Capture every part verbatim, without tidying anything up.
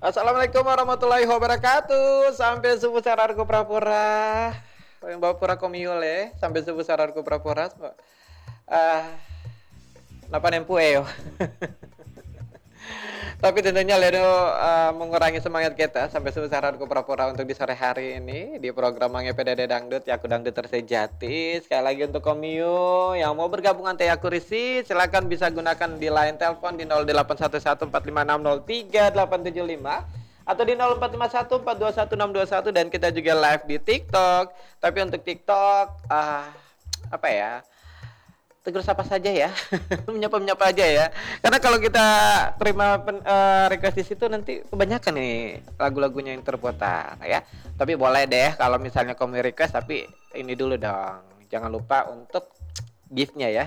Assalamualaikum warahmatullahi wabarakatuh. Sampai subuh sararku prapura. Yang bawa pura komiule. Sampai subuh sararku prapura. Ah, napa nempueo. Tapi tentunya Ledo uh, mengurangi semangat kita sampai sebesarku pura-pura untuk di sore hari ini di program Mange P D D Dangdut ya aku dangdut tersejati. Sekali lagi untuk Komio yang mau bergabung antai aku Risi, silakan bisa gunakan di line telepon di nol delapan satu satu empat lima enam nol tiga delapan tujuh lima atau di nol empat lima satu empat dua satu enam dua satu dan kita juga live di TikTok. Tapi untuk TikTok ah uh, apa ya? Tegur sapa saja ya, menyapa-menyapa aja ya. Karena kalau kita terima pen, uh, request di situ nanti kebanyakan nih lagu-lagunya yang terputar ya. Tapi boleh deh kalau misalnya kamu request, tapi ini dulu dong. Jangan lupa untuk gift-nya ya.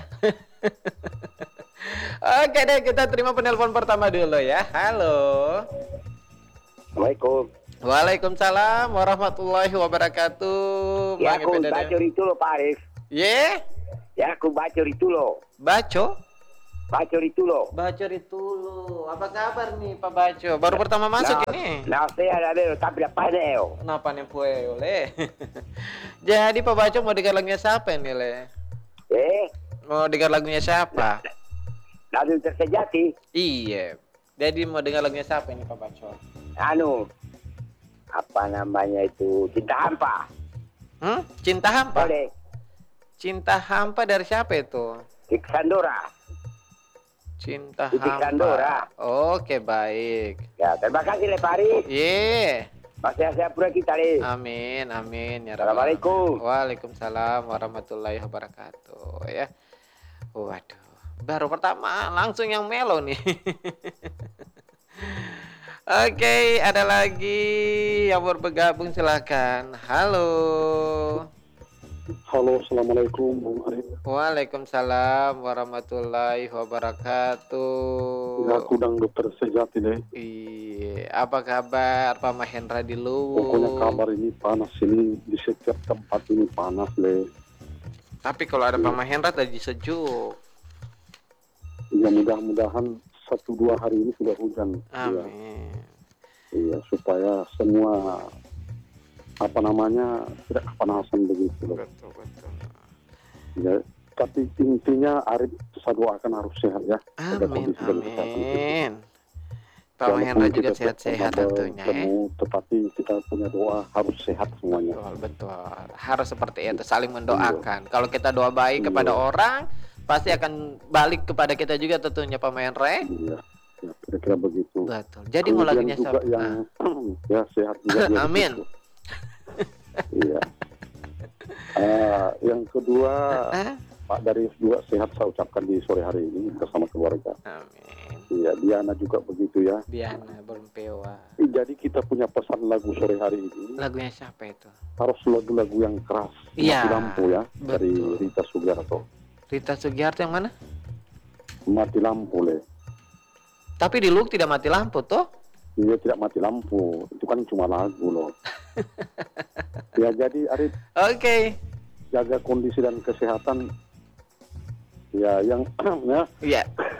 Oke deh, kita terima penelpon pertama dulu ya. Halo. Assalamualaikum. Waalaikumsalam warahmatullahi wabarakatuh. Ya, aku bacor itu loh Pak Arif. Ye? Yeah? Ya, aku bacor itu loh. Baco? Bacor itu loh. Bacor itu loh. Apa kabar nih Pak Baco? Baru pertama masuk nah, ini. Nah, saya ada tapi apa neo? Kenapa nih pue le? Jadi Pak Baco mau dengar lagunya siapa nih le? Eh? Mau dengar lagunya siapa? Lagu tersejati. Iya. Jadi mau dengar lagunya siapa ini Pak Baco? Anu, apa namanya itu? Cinta Hampa. Hmm? Cinta Hampa? Boleh. Cinta Hampa dari siapa itu? Iksandora. Cinta Iksandora. Hampa. Sandora. Oke, baik. Ya, terima kasih Le Pari. Iya. Masih saya pura kita Le. Amin, amin ya. Assalamualaikum. Waalaikumsalam warahmatullahi wabarakatuh ya. Waduh, baru pertama langsung yang melo nih. Oke, ada lagi yang baru bergabung silakan. Halo. Halo, assalamualaikum Bung Arif. Waalaikumsalam warahmatullahi wabarakatuh. Ya, aku dangdut tersejati deh. Iya, apa kabar Pak Mahendra di Luwuk? Pokoknya kabar ini panas ini di setiap tempat ini panas deh. Tapi kalau ada Pak Mahendra tadi sejuk. Ya mudah-mudahan satu dua hari ini sudah hujan. Amin. Iya, ya, supaya semua apa namanya tidak kepanasan begitu loh. Betul betul. Ya, tapi intinya Arif saya doakan harus sehat ya. Amin amin. Pak Mahendra juga sehat-sehat tentunya ya. Tetapi kita punya doa harus sehat semuanya. Betul betul. Harus seperti itu, saling mendoakan. Iya. Kalau kita doa baik iya. kepada orang, pasti akan balik kepada kita juga tentunya Pak Mahendra. Iya. Ya, kira-kira begitu. Betul. Jadi mau lagunya juga yang ah. ya sehat juga. Amin. Iya. Uh, yang kedua, uh-huh. Pak Darius juga sehat saya ucapkan di sore hari ini bersama keluarga. Amin. Iya, Diana juga begitu ya. Diana Bermpewa. Jadi kita punya pesan lagu sore hari ini. Lagunya siapa itu? Harus lagu-lagu yang keras. Iya. Mati lampu ya. Betul. Dari Rita Sugiarto. Rita Sugiarto yang mana? Mati lampu le. Tapi di Luwuk tidak mati lampu toh? Iya, tidak mati lampu. Itu kan cuma lagu loh. Ya jadi Arif. Oke. Okay. Jaga kondisi dan kesehatan. Ya yang ya. Iya.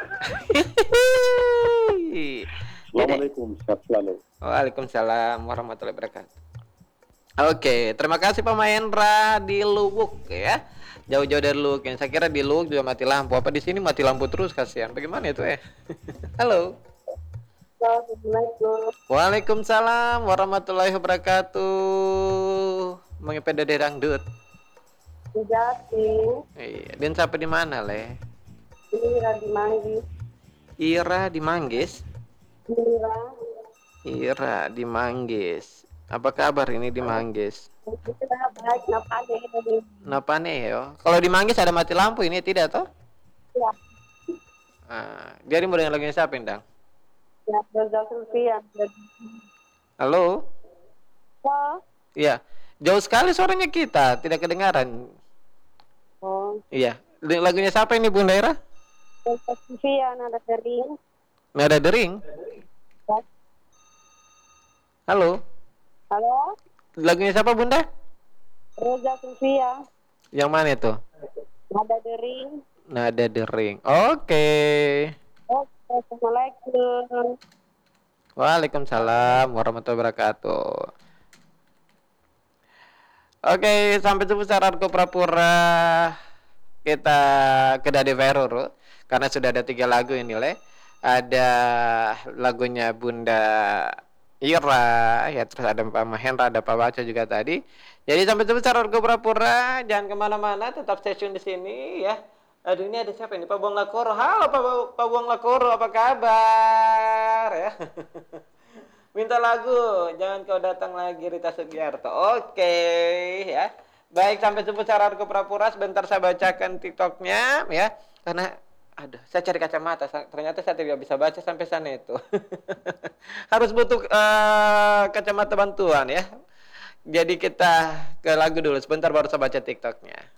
Assalamualaikum, sehat selalu. Waalaikumsalam warahmatullahi wabarakatuh. Oke, okay. Terima kasih Pak Mahendra di Luwuk ya. Jauh-jauh dari Luwuk. Yang saya kira di Luwuk juga mati lampu. Apa di sini mati lampu terus kasihan. Bagaimana itu eh? Halo. Assalamualaikum. Waalaikumsalam warahmatullahi wabarakatuh. Mange P D D Dangdut. Sejati. Iya, dan sampai di mana, Le? Ira di Manggis. Ira di Manggis? Ira. Ira di Manggis. Apa kabar ini di Manggis? Kita baik, napane ini. Napane yo. Kalau di Manggis ada mati lampu ini tidak toh? Ya. Ah, jadi mau dengan lagunya siapa, Indang? Ya, Rosa Sulfian. Halo? Halo? Iya. Jauh sekali suaranya kita, tidak kedengaran. Oh. Iya. Lagunya siapa ini, Bunda Ira? Rosa Sulfian, ada dering. Nada dering? Ya. Halo? Halo? Lagunya siapa, Bunda? Rosa Sulfian. Yang mana itu? Nada dering. Nada dering. Oke. Okay. Assalamualaikum. Waalaikumsalam warahmatullahi wabarakatuh. Oke, sampai jumpa saranku pura-pura kita ke Dade Veruru karena sudah ada tiga lagu ini le. Ada lagunya Bunda Ira, ya terus ada Pak Mahendra, ada Pak Baca juga tadi. Jadi sampai jumpa saranku pura-pura, jangan kemana-mana, tetap stay tune di sini ya. Aduh ini ada siapa ini? Pak Buang Lakoro. Halo Pak, Pak Buang Lakoro, apa kabar ya? Minta lagu, jangan kau datang lagi Rita Sugiarto. Oke ya. Baik, sampai jumpa saranku pura-pura. Sebentar saya bacakan TikToknya ya. Karena aduh, saya cari kacamata. Ternyata saya tidak bisa baca sampai sana itu. Harus butuh uh, kacamata bantuan ya. Jadi kita ke lagu dulu. Sebentar baru saya baca TikToknya.